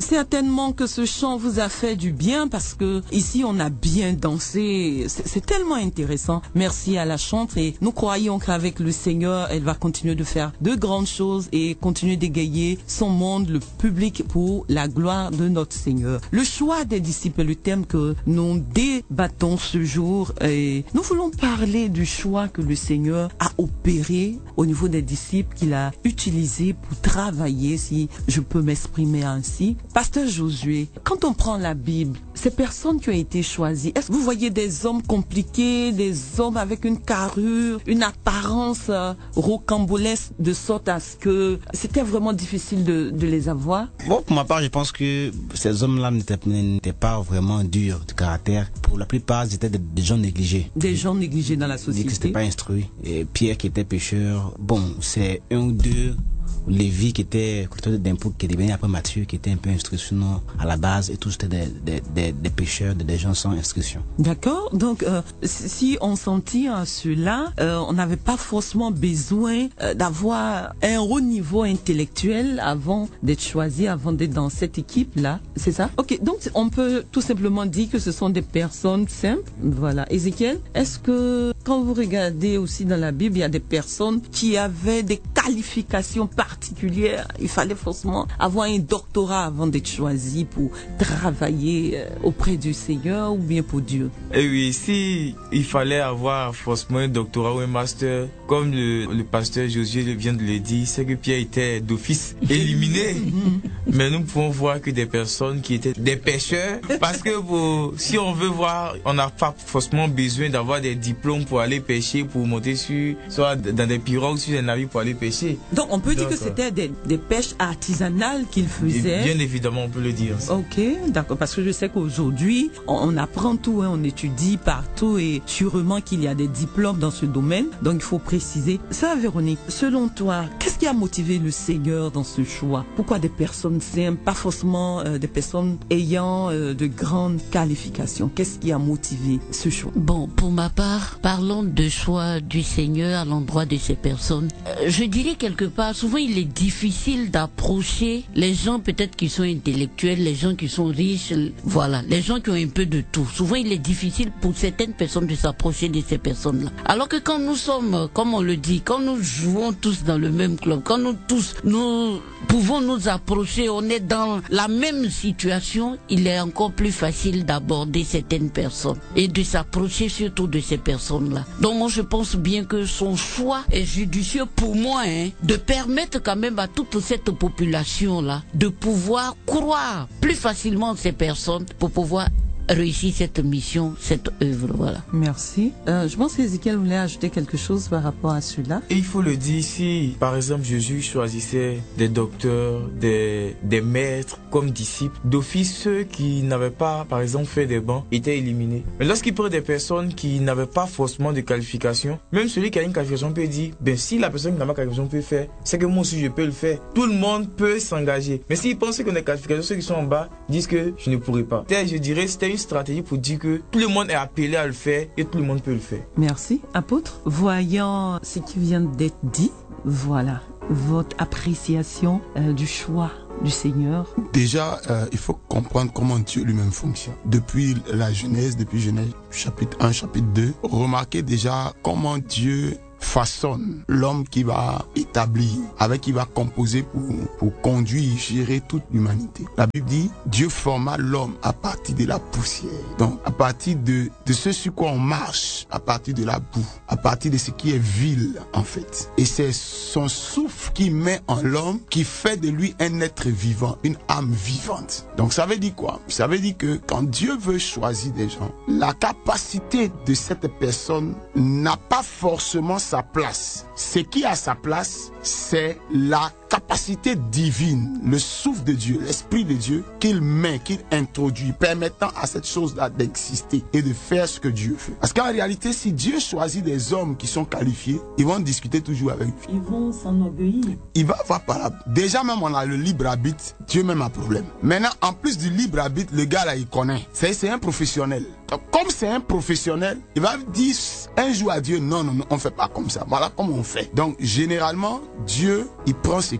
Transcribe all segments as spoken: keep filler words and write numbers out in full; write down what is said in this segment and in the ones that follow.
Certainement que ce chant vous a fait du bien parce que ici on a bien dansé. C'est, c'est tellement intéressant. Merci à la chantre et nous croyons qu'avec le Seigneur, elle va continuer de faire de grandes choses et continuer d'égayer son monde, le public pour la gloire de notre Seigneur. Le choix des disciples est le thème que nous débattons ce jour et nous voulons parler du choix que le Seigneur a opéré au niveau des disciples qu'il a utilisé pour travailler, si je peux m'exprimer ainsi. Pasteur Josué, quand on prend la Bible, ces personnes qui ont été choisies, est-ce que vous voyez des hommes compliqués, des hommes avec une carrure, une apparence euh, rocambolesque de sorte à ce que c'était vraiment difficile de, de les avoir? Bon, pour ma part, je pense que ces hommes-là n'étaient, n'étaient pas vraiment durs de caractère. Pour la plupart, ils étaient des, des gens négligés. Des gens négligés dans la société. Qui n'étaient pas instruits. Et Pierre qui était pécheur, bon, c'est un ou deux. Lévi qui était collecteur d'impôts, qui est devenu après Matthieu, qui était un peu instruit, sinon à la base, et tous étaient des, des, des, des pécheurs, des gens sans instruction. D'accord. Donc, euh, si on s'en tient à cela, euh, on n'avait pas forcément besoin euh, d'avoir un haut niveau intellectuel avant d'être choisi, avant d'être dans cette équipe-là. C'est ça? Ok. Donc, on peut tout simplement dire que ce sont des personnes simples. Voilà. Ézéchiel, est-ce que quand vous regardez aussi dans la Bible, il y a des personnes qui avaient des qualifications particulière, il fallait forcément avoir un doctorat avant d'être choisi pour travailler auprès du Seigneur ou bien pour Dieu? Et oui, si il fallait avoir forcément un doctorat ou un master, comme le, le pasteur Josué vient de le dire, c'est que Pierre était d'office éliminé. Mais nous pouvons voir que des personnes qui étaient des pêcheurs, parce que pour, si on veut voir, on n'a pas forcément besoin d'avoir des diplômes pour aller pêcher, pour monter sur, soit dans des pirogues, sur des navires pour aller pêcher. Donc on peut dire que c'était des, des pêches artisanales qu'ils faisaient. Bien évidemment, on peut le dire. Ok, d'accord, parce que je sais qu'aujourd'hui, on, on apprend tout, hein, on étudie partout et sûrement qu'il y a des diplômes dans ce domaine, donc il faut préciser. Ça, Véronique, selon toi, qu'est-ce qui a motivé le Seigneur dans ce choix? Pourquoi des personnes simples, pas forcément euh, des personnes ayant euh, de grandes qualifications? Qu'est-ce qui a motivé ce choix? Bon, pour ma part, parlons de choix du Seigneur à l'endroit de ces personnes. Euh, je dirais quelque part, souvent il est difficile d'approcher les gens peut-être qui sont intellectuels, les gens qui sont riches, voilà, les gens qui ont un peu de tout. Souvent il est difficile pour certaines personnes de s'approcher de ces personnes-là. Alors que quand nous sommes, comme on le dit, quand nous jouons tous dans le même club, quand nous tous, nous pouvons nous approcher, on est dans la même situation, il est encore plus facile d'aborder certaines personnes et de s'approcher surtout de ces personnes-là. Donc moi je pense bien que son choix est judicieux pour moi, hein, de permettre quand même à toute cette population-là de pouvoir croire plus facilement ces personnes pour pouvoir réussir cette mission, cette œuvre, voilà. Merci. Euh, je pense qu'Ézéchiel voulait ajouter quelque chose par rapport à cela. Et il faut le dire, si par exemple Jésus choisissait des docteurs, des, des maîtres comme disciples, d'office ceux qui n'avaient pas par exemple fait des bancs étaient éliminés. Mais lorsqu'il prend des personnes qui n'avaient pas forcément de qualification, même celui qui a une qualification peut dire, ben si la personne qui n'a pas de qualification peut faire, c'est que moi aussi je peux le faire. Tout le monde peut s'engager. Mais s'ils pensent qu'on a des qualifications, ceux qui sont en bas disent que je ne pourrai pas. Je dirais c'était une stratégie pour dire que tout le monde est appelé à le faire et tout le monde peut le faire. Merci. Apôtre, voyant ce qui vient d'être dit, voilà votre appréciation euh, du choix du Seigneur. Déjà, euh, il faut comprendre comment Dieu lui-même fonctionne. Depuis la Genèse, depuis Genèse chapitre un, chapitre deux, remarquez déjà comment Dieu façonne l'homme qui va établir, avec qui va composer pour, pour conduire, gérer toute l'humanité. La Bible dit, Dieu forma l'homme à partir de la poussière. Donc, à partir de, de ce sur quoi on marche, à partir de la boue, à partir de ce qui est vil, en fait. Et c'est son souffle qui met en l'homme, qui fait de lui un être vivant, une âme vivante. Donc, ça veut dire quoi? Ça veut dire que quand Dieu veut choisir des gens, la capacité de cette personne n'a pas forcément sa place. Ce qui a sa place, c'est la capacité divine, le souffle de Dieu, l'esprit de Dieu qu'il met, qu'il introduit, permettant à cette chose-là d'exister et de faire ce que Dieu fait. Parce qu'en réalité, si Dieu choisit des hommes qui sont qualifiés, ils vont discuter toujours avec lui. Ils vont s'enorgueillir. Il va avoir par là. Déjà même on a le libre arbitre, Dieu même a problème. Maintenant, en plus du libre arbitre, le gars là il connaît. C'est, c'est un professionnel. Donc, comme c'est un professionnel, il va dire un jour à Dieu, non, non, non, on fait pas comme ça. Voilà comment on fait. Donc, généralement, Dieu, il prend ce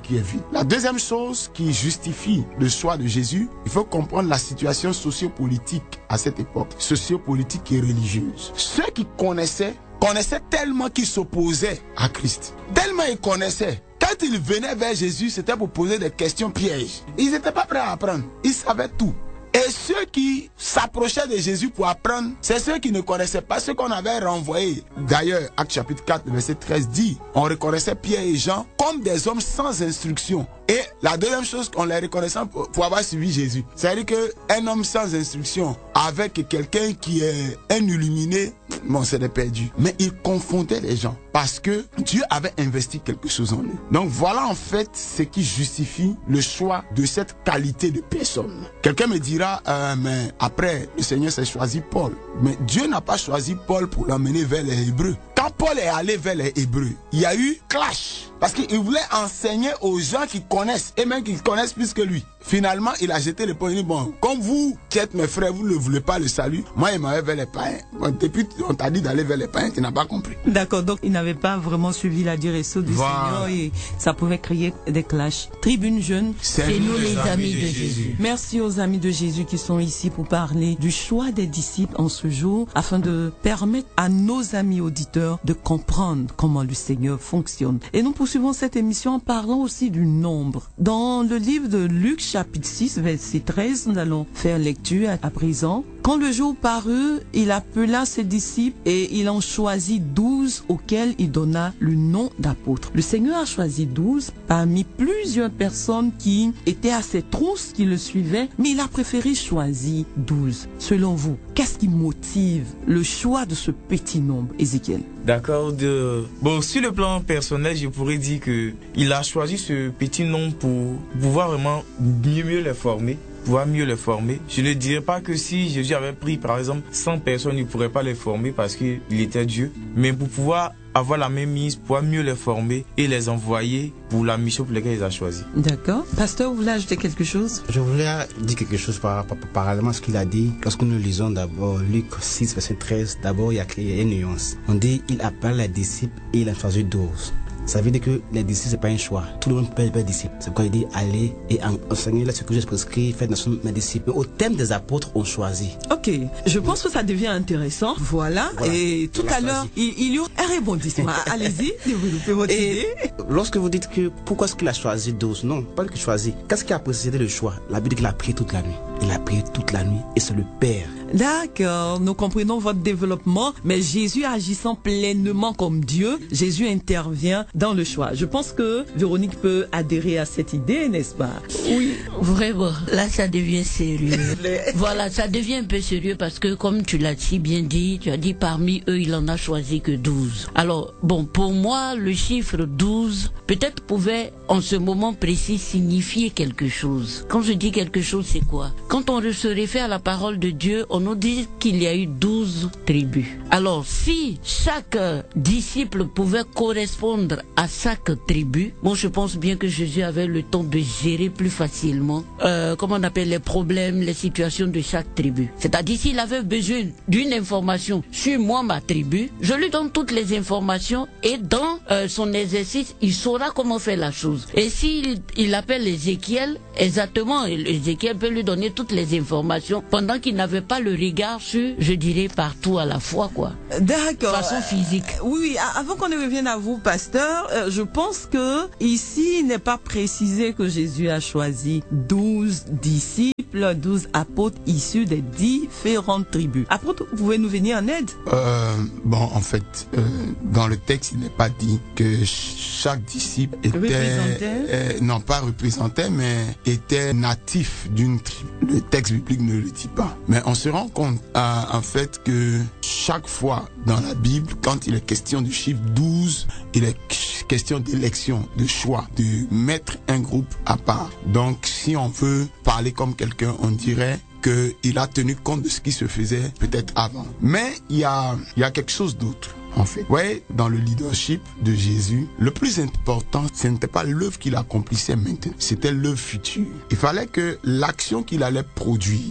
qui est vide. La deuxième chose qui justifie le choix de Jésus, il faut comprendre la situation sociopolitique à cette époque, sociopolitique et religieuse. Ceux qui connaissaient, connaissaient tellement qu'ils s'opposaient à Christ. Tellement ils connaissaient. Quand ils venaient vers Jésus, c'était pour poser des questions pièges. Ils n'étaient pas prêts à apprendre. Ils savaient tout. Et ceux qui s'approchaient de Jésus pour apprendre, c'est ceux qui ne connaissaient pas, ceux qu'on avait renvoyés. D'ailleurs, Actes chapitre quatre, verset treize dit, on reconnaissait Pierre et Jean comme des hommes sans instruction. Et la deuxième chose qu'on les reconnaissait pour, pour avoir suivi Jésus, c'est-à-dire qu'un homme sans instruction avec quelqu'un qui est un illuminé, bon, c'est perdu. Mais il confondait les gens parce que Dieu avait investi quelque chose en eux. Donc voilà en fait ce qui justifie le choix de cette qualité de personne. Quelqu'un me dira, euh, mais après le Seigneur s'est choisi Paul. Mais Dieu n'a pas choisi Paul pour l'emmener vers les Hébreux. Quand Paul est allé vers les Hébreux, il y a eu clash. Parce qu'il voulait enseigner aux gens qui connaissent, et même qui connaissent plus que lui. Finalement, il a jeté le point. Il dit, bon, comme vous qui êtes mes frères, vous ne voulez pas le salut. Moi, il m'avait vers les païens. Bon, depuis, on t'a dit d'aller vers les païens, tu n'as pas compris. D'accord, donc il n'avait pas vraiment suivi la direction du voilà. Seigneur et ça pouvait créer des clashs. Tribune jeune, c'est nous les amis de Jésus. Merci aux amis de Jésus qui sont ici pour parler du choix des disciples en ce jour, afin de permettre à nos amis auditeurs de comprendre comment le Seigneur fonctionne. Et nous poursuivons cette émission en parlant aussi du nombre. Dans le livre de Luc, chapitre six, verset treize, nous allons faire lecture à présent. Quand le jour parut, il appela ses disciples et il en choisit douze auxquels il donna le nom d'apôtres. Le Seigneur a choisi douze parmi plusieurs personnes qui étaient à ses trousses, qui le suivaient, mais il a préféré choisir douze. Selon vous, qu'est-ce qui motive le choix de ce petit nombre, Ézéchiel? D'accord. De... Bon, sur le plan personnel, je pourrais dire que il a choisi ce petit nombre pour pouvoir vraiment mieux, mieux les former. pouvoir mieux les former. Je ne dirais pas que si Jésus avait pris par exemple cent personnes, il ne pourrait pas les former parce qu'il était Dieu, mais pour pouvoir avoir la même mise, pouvoir mieux les former et les envoyer pour la mission pour laquelle il a choisi. D'accord. Pasteur, vous voulez ajouter quelque chose? Je voulais dire quelque chose par, par, parallèlement à ce qu'il a dit. Lorsque nous lisons d'abord Luc six, verset treize, d'abord il y a, il y a une nuance. On dit, il appelle les disciples et il a choisi douze. Ça veut dire que les disciples, c'est pas un choix. Tout le monde peut être disciple. C'est pourquoi il dit, allez et enseignez ce que j'ai prescrit, faites naître mes disciples. Mais au thème des apôtres, on choisit. Ok, je pense que ça devient intéressant. Voilà. voilà. Et tout à l'heure, il, il y a un rebondissement. Allez-y, développez votre et idée. Lorsque vous dites que pourquoi est-ce qu'il a choisi douze? Non, pas qu'il a choisi. Qu'est-ce qui a précédé le choix? La Bible dit qu'il a prié toute la nuit. Il a prié toute la nuit et c'est le Père. D'accord, nous comprenons votre développement, mais Jésus agissant pleinement comme Dieu, Jésus intervient dans le choix. Je pense que Véronique peut adhérer à cette idée, n'est-ce pas? Oui, vraiment. Là, ça devient sérieux. Voilà, ça devient un peu sérieux parce que, comme tu l'as si bien dit, tu as dit parmi eux, il en a choisi que douze. Alors, bon, pour moi, le chiffre douze, peut-être pouvait, en ce moment précis, signifier quelque chose. Quand je dis quelque chose, c'est quoi? Quand on se réfère à la parole de Dieu, on nous dit qu'il y a eu douze tribus. Alors, si chaque disciple pouvait correspondre à chaque tribu, bon, je pense bien que Jésus avait le temps de gérer plus facilement, euh, comment on appelle les problèmes, les situations de chaque tribu. C'est-à-dire, s'il avait besoin d'une information sur moi, ma tribu, je lui donne toutes les informations et dans euh, son exercice, il saura comment faire la chose. Et s'il il appelle Ézéchiel, exactement, Ézéchiel peut lui donner toutes les informations pendant qu'il n'avait pas le regard sur, je dirais, partout à la fois, quoi. D'accord. De façon physique. Euh, oui, avant qu'on ne revienne à vous, pasteur, euh, je pense que ici, il n'est pas précisé que Jésus a choisi douze disciples, douze apôtres issus des différentes tribus. Apôtres, vous pouvez nous venir en aide? euh, Bon, en fait, euh, dans le texte, il n'est pas dit que chaque disciple était... Euh, non, pas représentait, mais était natif d'une tribu. Le texte biblique ne le dit pas. Mais on se rend compte, euh, en fait, que chaque fois dans la Bible, quand il est question du chiffre douze, il est question d'élection, de choix, de mettre un groupe à part. Donc, si on veut parler comme quelqu'un, on dirait qu'il a tenu compte de ce qui se faisait peut-être avant. Mais il y a, il y a quelque chose d'autre. En fait, ouais, dans le leadership de Jésus, le plus important, ce n'était pas l'œuvre qu'il accomplissait maintenant, c'était l'œuvre future. Il fallait que l'action qu'il allait produire en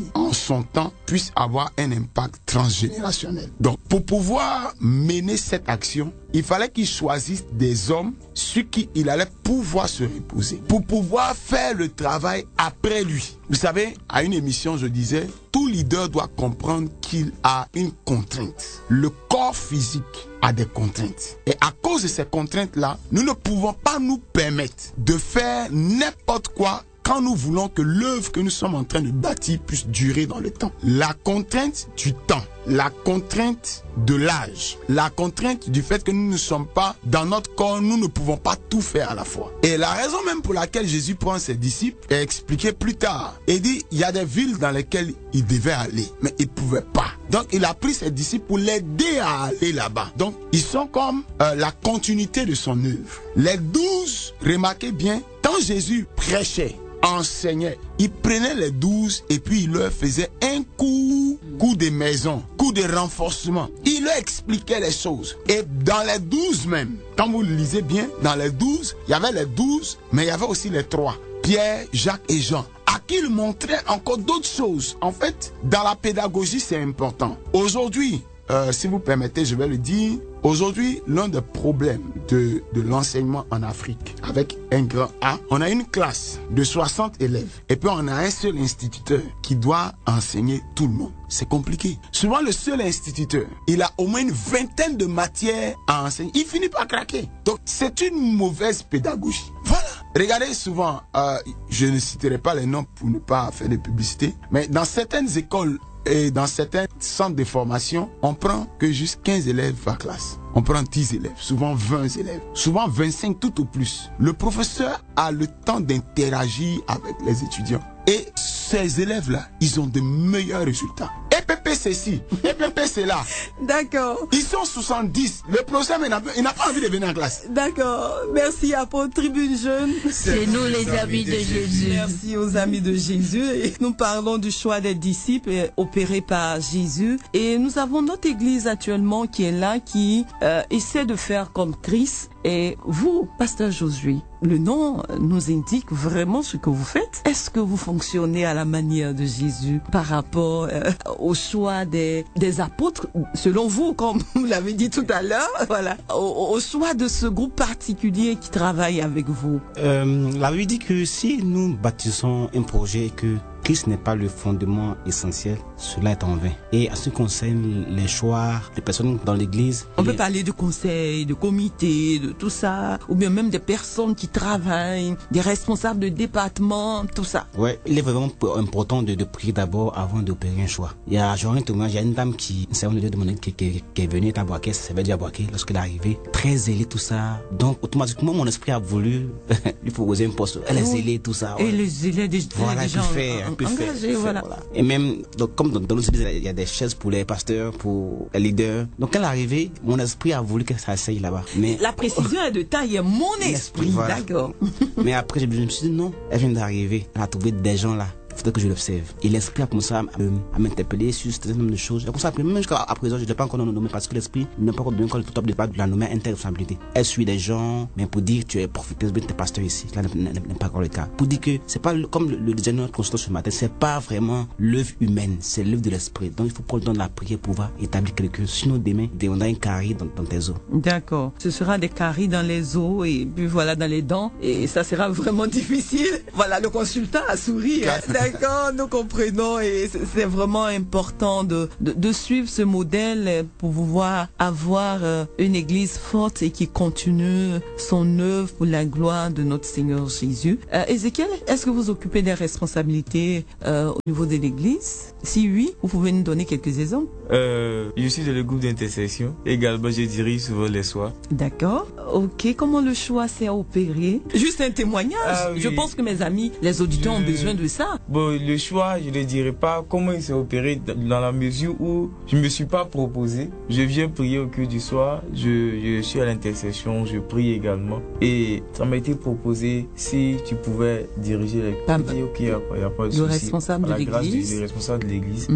son temps puisse avoir un impact transgénérationnel. Donc, pour pouvoir mener cette action, il fallait qu'il choisisse des hommes sur qui il allait pouvoir se reposer, pour pouvoir faire le travail après lui. Vous savez, à une émission, je disais, tout leader doit comprendre qu'il a une contrainte. Le corps physique a des contraintes. Et à cause de ces contraintes-là, nous ne pouvons pas nous permettre de faire n'importe quoi quand nous voulons que l'œuvre que nous sommes en train de bâtir puisse durer dans le temps. La contrainte du temps, la contrainte de l'âge, la contrainte du fait que nous ne sommes pas dans notre corps, nous ne pouvons pas tout faire à la fois. Et la raison même pour laquelle Jésus prend ses disciples est expliquée plus tard. Il dit, il y a des villes dans lesquelles il devait aller, mais il ne pouvait pas. Donc il a pris ses disciples pour l'aider à aller là-bas. Donc ils sont comme euh, la continuité de son œuvre. Les douze, remarquez bien, quand Jésus prêchait, enseignait, il prenait les douze et puis il leur faisait un coup, coup de maison, coup de renforcement. Il leur expliquait les choses. Et dans les douze même, quand vous le lisez bien, dans les douze, il y avait les douze, mais il y avait aussi les trois, Pierre, Jacques et Jean, à qui il montrait encore d'autres choses. En fait, dans la pédagogie, c'est important. Aujourd'hui, euh, si vous permettez, je vais le dire, aujourd'hui, l'un des problèmes de, de l'enseignement en Afrique, avec un grand A, on a une classe de soixante élèves et puis on a un seul instituteur qui doit enseigner tout le monde. C'est compliqué. Souvent, le seul instituteur, il a au moins une vingtaine de matières à enseigner. Il finit par craquer. Donc, c'est une mauvaise pédagogie. Voilà. Regardez souvent, euh, je ne citerai pas les noms pour ne pas faire de publicité, mais dans certaines écoles et dans certains centres de formation, on prend que juste quinze élèves par classe. On prend dix élèves, souvent vingt élèves, souvent vingt-cinq tout au plus. Le professeur a le temps d'interagir avec les étudiants. Et ces élèves-là, ils ont de meilleurs résultats. E P P c'est ci, E P P c'est là. D'accord. Ils sont soixante-dix. Le professeur, il n'a pas envie de venir en classe. D'accord. Merci à pour Tribune Jeune. C'est nous les amis de Jésus. Merci aux amis de Jésus. Et nous parlons du choix des disciples opéré par Jésus. Et nous avons notre église actuellement qui est là, qui euh, essaie de faire comme Christ. Et vous, Pasteur Josué, le nom nous indique vraiment ce que vous faites. Est-ce que vous fonctionnez à la manière de Jésus par rapport euh, au choix des, des apôtres, selon vous, comme vous l'avez dit tout à l'heure, voilà, au, au choix de ce groupe particulier qui travaille avec vous? Euh, la Bible dit que si nous bâtissons un projet et que Christ n'est pas le fondement essentiel, cela est en vain. Et en ce qui concerne les choix des personnes dans l'église, on les... peut parler de conseils, de comités, de tout ça, ou bien même des personnes qui travaillent, des responsables de département, tout ça. Ouais, il est vraiment important de, de prier d'abord avant d'opérer un choix. Il y a, genre, un témoignage, il y a une dame qui, un servant de Dieu de mon église, qui, qui, qui est venue à Boaké, ça veut dire à Boaké, lorsqu'elle est arrivée, très zélée, tout ça. Donc, automatiquement, mon esprit a voulu lui proposer un poste. Elle est zélée, tout ça. Ouais. Et les zélés des, voilà, des gens fait, en, engagés, voilà. Voilà. Et même, donc, comme dans, dans nos églises, il y a des chaises pour les pasteurs, pour les leaders. Donc, quand elle est arrivée, mon esprit a voulu qu'elle s'asseye là-bas. Mais la précision est de taille, mon esprit, voilà. D'accord. Mais après, je me suis dit non, elle vient d'arriver, elle a trouvé des gens là. Il faudrait que je l'observe. Et l'esprit a commencé à, à m'interpeller sur ce nombre de choses. Comme ça, même jusqu'à présent, je ne l'ai pas encore nommé parce que l'esprit n'a pas encore donné le top de pas de la nommer interresponsabilité. Elle suit des gens, mais pour dire tu es prophétesse, tu es pasteur ici, là n'est pas encore le cas. Pour dire que c'est pas comme le, le disait notre consultant ce matin, c'est pas vraiment l'œuvre humaine, c'est l'œuvre de l'esprit. Donc il faut prendre le temps de la prière pour pouvoir établir quelqu'un. Sinon demain, on a une carie dans, dans tes os. D'accord. Ce sera des caries dans les os et puis voilà dans les dents et ça sera vraiment difficile. Voilà, le consultant a souri. D'accord, nous comprenons et c'est vraiment important de, de, de suivre ce modèle pour pouvoir avoir une église forte et qui continue son œuvre pour la gloire de notre Seigneur Jésus. Euh, Ézéchiel, est-ce que vous occupez des responsabilités euh, au niveau de l'église? Si oui, vous pouvez nous donner quelques exemples. Euh, je suis dans le groupe d'intercession. Également, je dirige souvent les soirs. D'accord. Ok. Comment le choix s'est opéré? Juste un témoignage. Ah, oui. Je pense que mes amis, les auditeurs je... ont besoin de ça. Bon, le choix, je ne dirais pas comment il s'est opéré dans la mesure où je ne me suis pas proposé. Je viens prier au culte du soir. Je, je suis à l'intercession. Je prie également. Et ça m'a été proposé si tu pouvais diriger les... Pas dit, ok, il n'y a, a pas de le souci. Responsable de l'église. Le responsable de l'église. Mmh.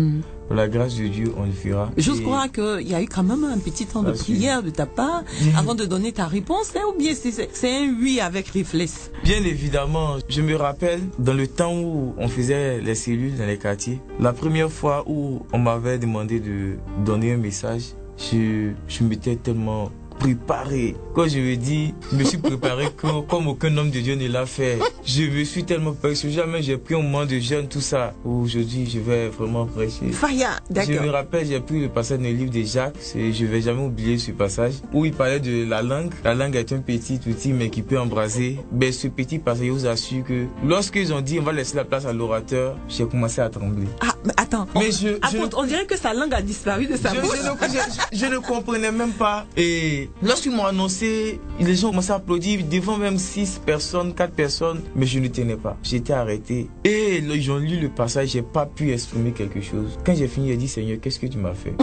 Pour la grâce de Dieu, on le fera. Je Et... crois qu'il y a eu quand même un petit temps de ah, prière de ta part avant de donner ta réponse, hein, ou bien c'est, c'est un oui avec réflexe? Bien évidemment, je me rappelle dans le temps où on faisait les cellules dans les quartiers, la première fois où on m'avait demandé de donner un message, je, je m'étais tellement préparé. Quand je me dis, je me suis préparé que, comme aucun homme de Dieu ne l'a fait. Je me suis tellement préparé. Jamais j'ai pris un moment de jeûne, tout ça. Aujourd'hui, je vais vraiment prêcher. Faya, d'accord. Je me rappelle, j'ai pris le passage dans le livre de Jacques. C'est, je vais jamais oublier ce passage où il parlait de la langue. La langue est un petit outil, mais qui peut embraser. Ben, ce petit passage, je vous assure que lorsqu'ils ont dit, on va laisser la place à l'orateur, j'ai commencé à trembler. Ah, mais attends. Mais on, je, je attends, on dirait que sa langue a disparu de sa je, bouche. Je, je, je, je ne comprenais même pas. Et lorsqu'ils m'ont annoncé, les gens ont commencé à applaudir devant même six personnes, quatre personnes, mais je ne tenais pas. J'étais arrêté. Et ils ont lu le passage, j'ai pas pu exprimer quelque chose. Quand j'ai fini, j'ai dit, Seigneur, qu'est-ce que tu m'as fait?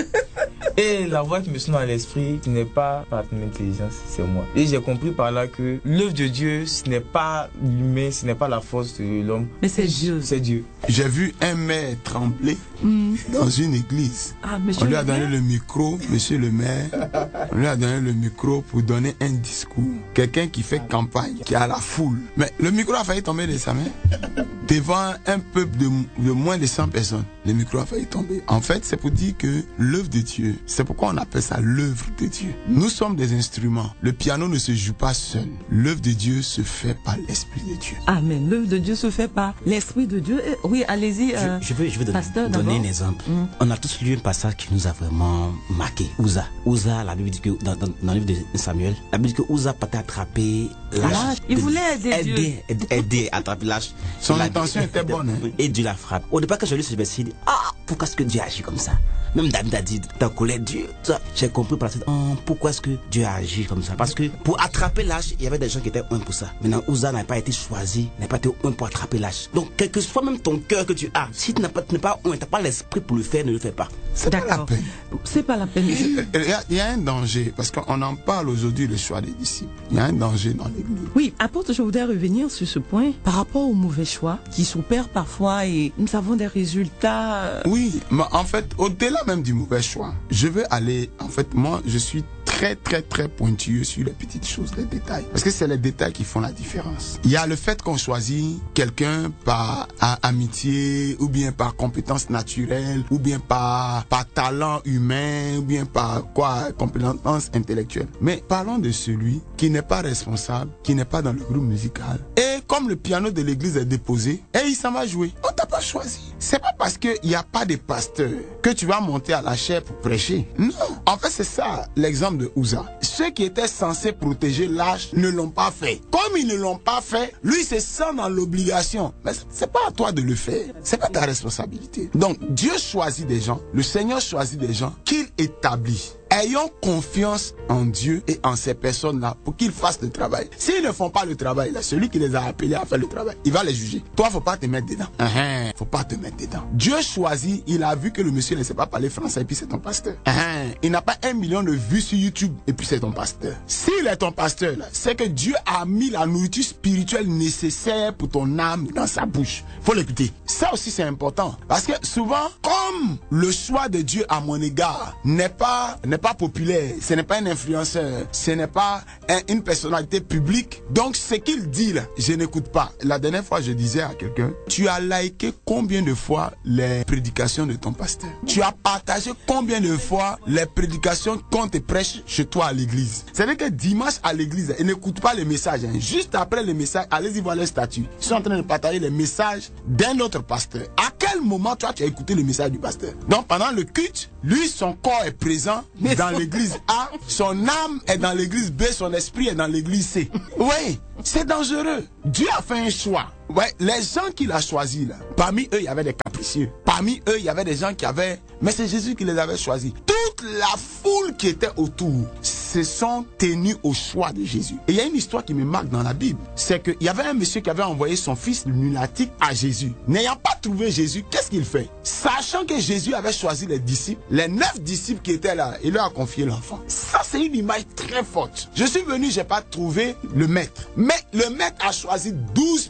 Et la voix qui me sonne dans l'esprit, qui n'est pas par ton intelligence, c'est moi. Et j'ai compris par là que l'œuvre de Dieu, ce n'est pas l'humain, ce n'est pas la force de l'homme. Mais c'est Dieu. C'est Dieu. J'ai vu un maire trembler mm. dans une église. Ah, on lui a donné le micro, monsieur le maire. On lui a donné le micro pour donner un discours. Quelqu'un qui fait campagne, qui a la foule. Mais le micro a failli tomber de sa main. Devant un peuple de, de moins de cent personnes, le micro a failli tomber. En fait, c'est pour dire que l'œuvre de Dieu, c'est pourquoi on appelle ça l'œuvre de Dieu. Nous sommes des instruments. Le piano ne se joue pas seul. L'œuvre de Dieu se fait par l'Esprit de Dieu. Amen. L'œuvre de Dieu se fait par l'Esprit de Dieu. Oui, allez-y. Euh, je, je veux, je veux pasteur, donner d'abord. un exemple. Mm. On a tous lu un passage qui nous a vraiment marqué. Uza. Uza, la Bible dit que dans, dans, dans le livre de Samuel, la Bible dit que Uza partait attraper l'âge. Il voulait aider, aider Dieu. Aider, aider à attraper l'âge. Son la, intention était bonne. Hein? Et Dieu la frappe. Au départ, quand j'ai lu ce verset, il dit, ah, pourquoi est-ce que Dieu agit comme ça? Même David a dit, ta colère, Dieu. J'ai compris par la suite, oh, pourquoi est-ce que Dieu a agi comme ça? Parce que pour attraper l'âge, il y avait des gens qui étaient un pour ça. Maintenant, Uza n'a pas été choisi, n'a pas été un pour attraper l'âge. Donc, quel que soit même ton cœur que tu as, si tu n'as pas, tu n'es pas un, tu n'as pas l'esprit pour le faire, ne le fais pas. C'est pas la peine. C'est pas la peine. Il y, a, il y a un danger, parce qu'on en parle aujourd'hui, le choix des disciples. Il y a un danger dans l'église. Oui, apôtre, je voudrais revenir sur ce point par rapport au mauvais choix qui s'opère parfois et nous avons des résultats. Oui, mais en fait, au-delà même du mauvais choix, je veux aller, en fait, moi, je suis très très très pointilleux sur les petites choses, les détails. Parce que c'est les détails qui font la différence. Il y a le fait qu'on choisit quelqu'un par amitié, ou bien par compétence naturelle, ou bien par, par talent humain, ou bien par quoi, compétence intellectuelle. Mais parlons de celui qui n'est pas responsable, qui n'est pas dans le groupe musical. Et comme le piano de l'église est déposé, et il s'en va jouer. On t'a pas choisi. C'est pas parce qu'il n'y a pas de pasteur que tu vas monter à la chaire pour prêcher. Non. En fait, c'est ça l'exemple de Uza. Ceux qui étaient censés protéger l'âge ne l'ont pas fait. Comme ils ne l'ont pas fait, lui se sent dans l'obligation. Mais c'est pas à toi de le faire. C'est pas ta responsabilité. Donc, Dieu choisit des gens, le Seigneur choisit des gens qu'il établit. Ayons confiance en Dieu et en ces personnes-là pour qu'ils fassent le travail. S'ils ne font pas le travail, là, celui qui les a appelés à faire le travail, il va les juger. Toi, faut pas te mettre dedans. Uh-huh. Faut pas te mettre dedans. Dieu choisit, il a vu que le monsieur ne sait pas parler français et puis c'est ton pasteur. Uh-huh. Il n'a pas un million de vues sur YouTube et puis c'est ton pasteur. S'il est ton pasteur, là, c'est que Dieu a mis la nourriture spirituelle nécessaire pour ton âme dans sa bouche. Faut l'écouter. Ça aussi, c'est important. Parce que souvent, comme le choix de Dieu à mon égard n'est pas, n'est pas populaire, ce n'est pas un influenceur, ce n'est pas un, une personnalité publique. Donc ce qu'il dit là, je n'écoute pas. La dernière fois, je disais à quelqu'un, tu as liké combien de fois les prédications de ton pasteur? Tu as partagé combien de fois les prédications qu'on te prêche chez toi à l'église? C'est-à-dire que dimanche à l'église, ils n'écoutent pas les messages. Hein. Juste après les messages, allez-y voir les statuts. Ils sont en train de partager les messages d'un autre pasteur. À quel moment toi tu as écouté le message du pasteur? Donc pendant le culte, lui son corps est présent mais dans l'église A, son âme est dans l'église B, son esprit est dans l'église C. Oui, c'est dangereux. Dieu a fait un choix. Ouais, les gens qu'il a choisis là, parmi eux il y avait des capricieux. Parmi eux il y avait des gens qui avaient, mais c'est Jésus qui les avait choisis. Toute la foule qui était autour se sont tenus au choix de Jésus. Et il y a une histoire qui me marque dans la Bible, c'est qu'il y avait un monsieur qui avait envoyé son fils lunatique à Jésus. N'ayant pas trouvé Jésus, qu'est-ce qu'il fait? Sachant que Jésus avait choisi les disciples, les neuf disciples qui étaient là, il leur a confié l'enfant. Ça c'est une image très forte. Je suis venu, j'ai pas trouvé le maître, mais le maître a choisi douze personnes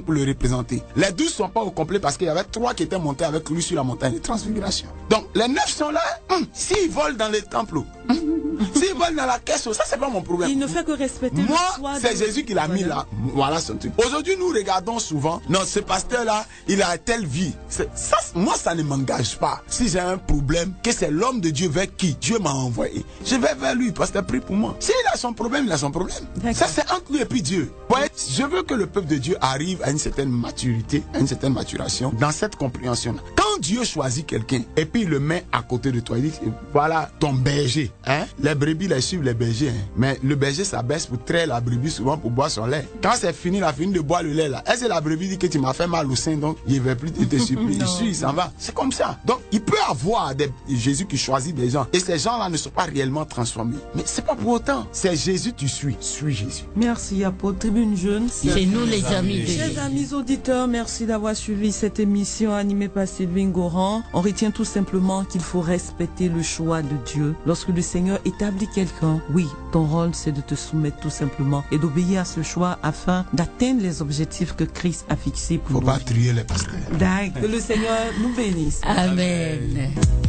pour le représenter. Les douze sont pas au complet parce qu'il y avait trois qui étaient montés avec lui sur la montagne de transfiguration. Donc les neuf sont là. Hum, s'ils volent dans les temples, hum, s'ils volent dans la caisse, ça c'est pas mon problème. Il ne fait que respecter Moi, le choix. c'est de... Jésus qui l'a voilà. mis là. Voilà son truc. Aujourd'hui, nous regardons souvent, non, ce pasteur-là, il a telle vie. C'est, ça, moi, ça ne m'engage pas. Si j'ai un problème, que c'est l'homme de Dieu vers qui Dieu m'a envoyé, je vais vers lui, parce qu'il prie pour moi. S'il a son problème, il a son problème. D'accord. Ça, c'est entre lui et puis Dieu. Ouais, je veux que le peuple de Dieu arrive à une certaine maturité, à une certaine maturation, dans cette compréhension-là. Quand Dieu choisit quelqu'un, et puis il le met à côté de toi, il dit, voilà ton berger. Hein? Les brebis, les suivent les bergers. Hein? Mais le berger s'abaisse pour traire la brebis, souvent pour boire son lait. Quand c'est fini, il a fini de boire le lait là. Est-ce que la brebis dit que tu m'as fait mal au sein, donc il ne veut plus te supplier. Il suit, il s'en va. C'est comme ça. Donc il peut avoir des Jésus qui choisit des gens. Et ces gens-là ne sont pas réellement transformés. Mais c'est pas pour autant. C'est Jésus, tu suis. Suis Jésus. Merci, apôtre. Tribune Jeune. C'est nous les amis de Chers Jésus. amis auditeurs, merci d'avoir suivi cette émission animée par Sylvain Goran. On retient tout simplement qu'il faut respecter le choix de Dieu. Lorsque le Seigneur établit quelqu'un, oui, ton rôle c'est de te soumettre tout simplement et d'obéir à ce choix afin d'atteindre les objectifs que Christ a fixés pour Faut nous. pas trier les pasteurs. D'accord. Que le Seigneur nous bénisse. Amen.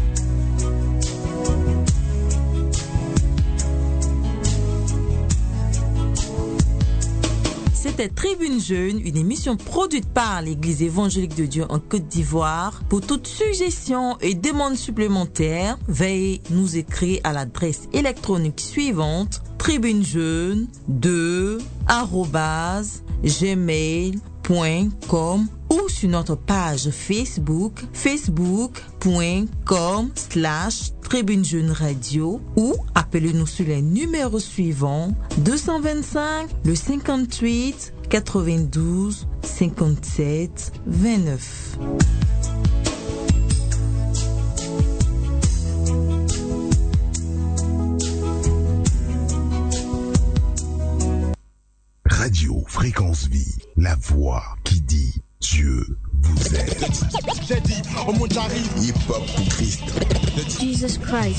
C'était Tribune Jeune, une émission produite par l'Église évangélique de Dieu en Côte d'Ivoire. Pour toute suggestion et demande supplémentaire, veuillez nous écrire à l'adresse électronique suivante tribunejeune deux arobase gmail point com ou sur notre page Facebook facebook.com slash Tribune Jeune Radio ou appelez-nous sur les numéros suivants deux cent vingt-cinq, le cinquante-huit, quatre-vingt-douze, cinquante-sept, vingt-neuf. Radio Fréquence Vie, la voix qui dit Dieu vous aime. J'ai dit, au monde j'arrive. Hip-hop pour Christ. Jesus Christ.